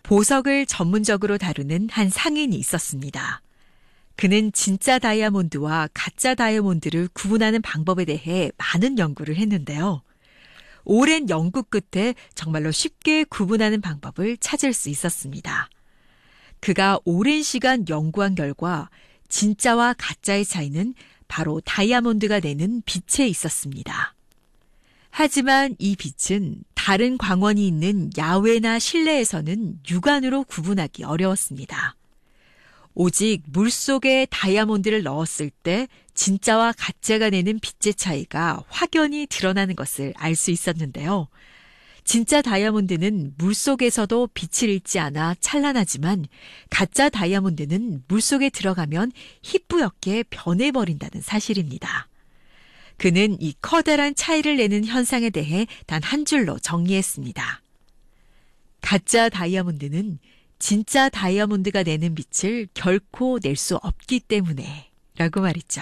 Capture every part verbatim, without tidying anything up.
보석을 전문적으로 다루는 한 상인이 있었습니다. 그는 진짜 다이아몬드와 가짜 다이아몬드를 구분하는 방법에 대해 많은 연구를 했는데요. 오랜 연구 끝에 정말로 쉽게 구분하는 방법을 찾을 수 있었습니다. 그가 오랜 시간 연구한 결과 진짜와 가짜의 차이는 바로 다이아몬드가 내는 빛에 있었습니다. 하지만 이 빛은 다른 광원이 있는 야외나 실내에서는 육안으로 구분하기 어려웠습니다. 오직 물속에 다이아몬드를 넣었을 때 진짜와 가짜가 내는 빛의 차이가 확연히 드러나는 것을 알 수 있었는데요. 진짜 다이아몬드는 물속에서도 빛을 잃지 않아 찬란하지만 가짜 다이아몬드는 물속에 들어가면 희뿌옇게 변해버린다는 사실입니다. 그는 이 커다란 차이를 내는 현상에 대해 단 한 줄로 정리했습니다. 가짜 다이아몬드는 진짜 다이아몬드가 내는 빛을 결코 낼 수 없기 때문에 라고 말했죠.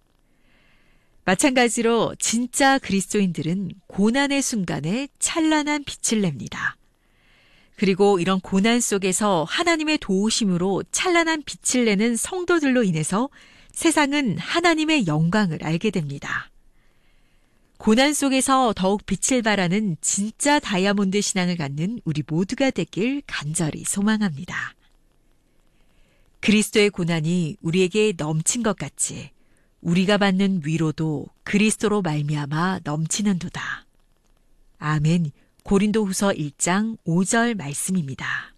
마찬가지로 진짜 그리스도인들은 고난의 순간에 찬란한 빛을 냅니다. 그리고 이런 고난 속에서 하나님의 도우심으로 찬란한 빛을 내는 성도들로 인해서 세상은 하나님의 영광을 알게 됩니다. 고난 속에서 더욱 빛을 발하는 진짜 다이아몬드 신앙을 갖는 우리 모두가 되길 간절히 소망합니다. 그리스도의 고난이 우리에게 넘친 것 같이 우리가 받는 위로도 그리스도로 말미암아 넘치는도다. 아멘. 고린도후서 일 장 오 절 말씀입니다.